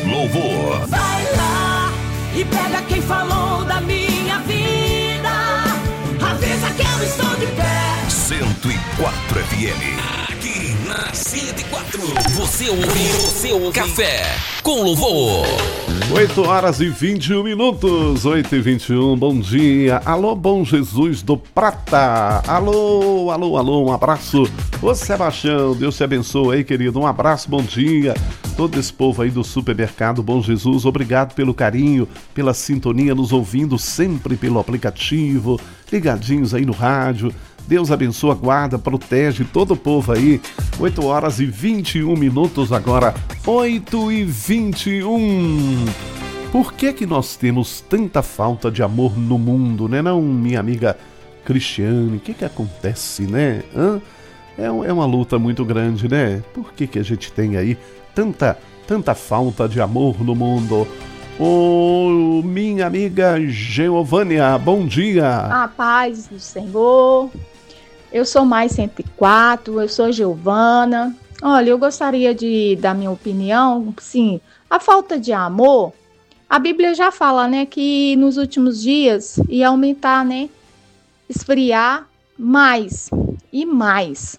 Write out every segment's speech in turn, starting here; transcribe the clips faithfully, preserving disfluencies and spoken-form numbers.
Louvor. Vai lá e pega quem falou da minha vida. Avisa que eu estou de pé. cento e quatro F M. Aqui na cento e quatro. Você ouve, você ouve. Café com Louvor. oito horas e vinte e um minutos. oito e vinte e um, bom dia. Alô, Bom Jesus do Prata. Alô, alô, alô, um abraço. Ô Sebastião, Deus te abençoe aí, querido. Um abraço, bom dia. Todo esse povo aí do supermercado Bom Jesus, obrigado pelo carinho, pela sintonia, nos ouvindo sempre pelo aplicativo, ligadinhos aí no rádio. Deus abençoa, guarda, protege todo o povo aí. oito horas e vinte e um minutos agora. oito e vinte e um. Por que que nós temos tanta falta de amor no mundo, né não, minha amiga Cristiane? O que que acontece, né? Hã? É, é uma luta muito grande, né? Por que que a gente tem aí tanta, tanta falta de amor no mundo? Ô, minha amiga Geovânia, bom dia. A paz do Senhor. Eu sou mais cento e quatro, eu sou Giovana. Olha, eu gostaria de dar minha opinião. Sim, a falta de amor, a Bíblia já fala, né, que nos últimos dias ia aumentar, né, esfriar mais e mais.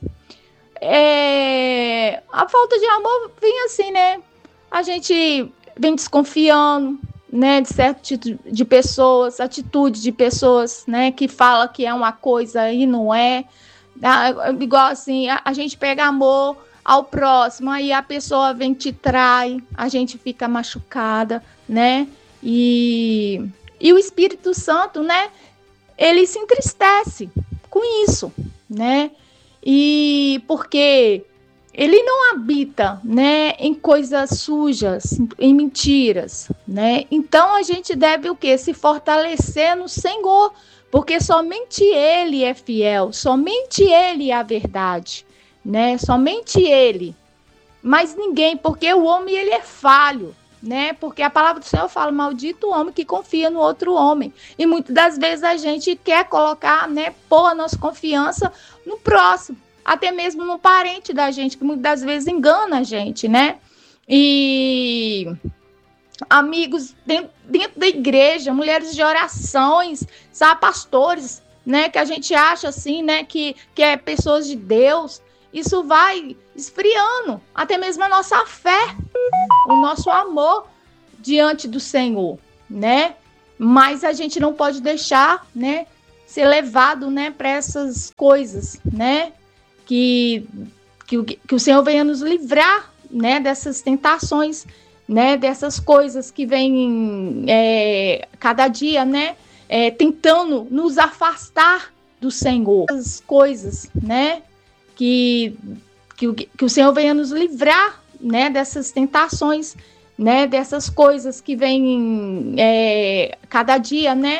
É, a falta de amor vem assim, né, a gente vem desconfiando, né, de certo tipo de pessoas, atitude de pessoas, né, que fala que é uma coisa e não é. Ah, igual assim, a, a gente pega amor ao próximo, aí a pessoa vem te trai, a gente fica machucada, né, e, e o Espírito Santo, né, ele se entristece com isso, né, e porque ele não habita, né, em coisas sujas, em mentiras, né? Então a gente deve o quê? Se fortalecer no Senhor, porque somente Ele é fiel, somente Ele é a verdade, né? Somente Ele, mas ninguém, porque o homem ele é falho, né? Porque a palavra do Senhor fala, maldito o homem que confia no outro homem. E muitas das vezes a gente quer colocar, né, pôr a nossa confiança no próximo, até mesmo no parente da gente, que muitas das vezes engana a gente, né? E amigos dentro, dentro da igreja, mulheres de orações, sabe, pastores, né? Que a gente acha assim, né? Que, que é pessoas de Deus. Isso vai esfriando até mesmo a nossa fé, o nosso amor diante do Senhor, né? Mas a gente não pode deixar, né, ser levado, né, para essas coisas, né? Que, que, que o Senhor venha nos livrar, né, dessas tentações, né, dessas coisas que vêm é, cada dia, né, é, tentando nos afastar do Senhor. Essas coisas, né, que, que, que o Senhor venha nos livrar, né, dessas tentações, né, dessas coisas que vêm é, cada dia, né,